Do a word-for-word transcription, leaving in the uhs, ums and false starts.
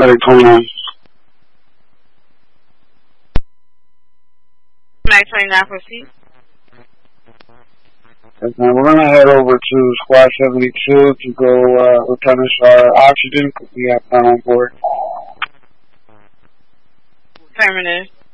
Medic twenty-nine. Medic twenty-nine, proceed. Yes, ma'am. We're going to head over to Squad seventy-two to go uh, replenish our oxygen because we have none on board. Affirmative.